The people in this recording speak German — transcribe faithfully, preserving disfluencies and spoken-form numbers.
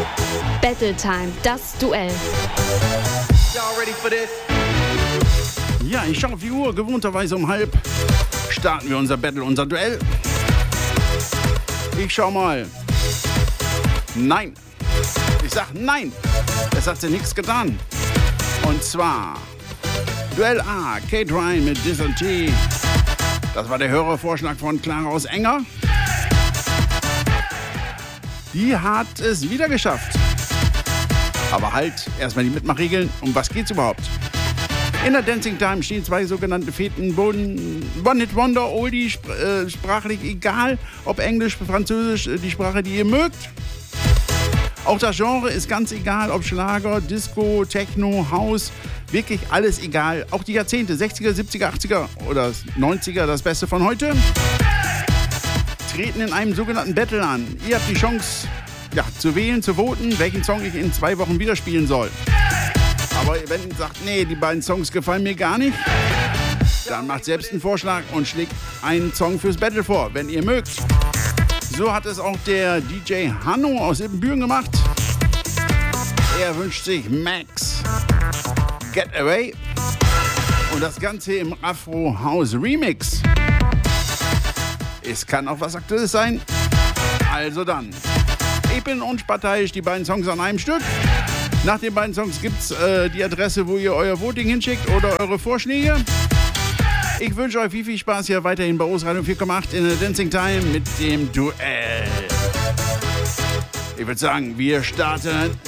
Battle Time, das Duell. Y'all ready for this? Ja, ich schaue auf die Uhr. Gewohnterweise um halb starten wir unser Battle, unser Duell. Ich schau mal. Nein. Ich sag nein. Es hat sich nichts getan. Und zwar Duell A, Kate Ryan mit Dizzle T. Das war der Hörervorschlag von Clara aus Enger. Die hat es wieder geschafft. Aber halt, erstmal die Mitmachregeln. Um was geht's überhaupt? In der Dancing Time stehen zwei sogenannte Feten. One-Hit-Wonder, Oldie, sp- äh, sprachlich egal. Ob Englisch, Französisch, die Sprache, die ihr mögt. Auch das Genre ist ganz egal. Ob Schlager, Disco, Techno, House. Wirklich alles egal. Auch die Jahrzehnte, sechziger, siebziger, achtziger oder neunziger, das Beste von heute, treten in einem sogenannten Battle an. Ihr habt die Chance, ja, zu wählen, zu voten, welchen Song ich in zwei Wochen wieder spielen soll. Aber wenn ihr sagt, nee, die beiden Songs gefallen mir gar nicht, dann macht selbst einen Vorschlag und schlägt einen Song fürs Battle vor, wenn ihr mögt. So hat es auch der D J Hanno aus Ibbenbüren gemacht. Er wünscht sich Max Get Away und das Ganze im Afro House Remix. Es kann auch was Aktuelles sein. Also dann. Ich bin unparteiisch, die beiden Songs an einem Stück. Nach den beiden Songs gibt es äh, die Adresse, wo ihr euer Voting hinschickt oder eure Vorschläge. Ich wünsche euch viel, viel Spaß hier weiterhin bei Osradio vier Komma acht in der Dancing Time mit dem Duell. Ich würde sagen, wir starten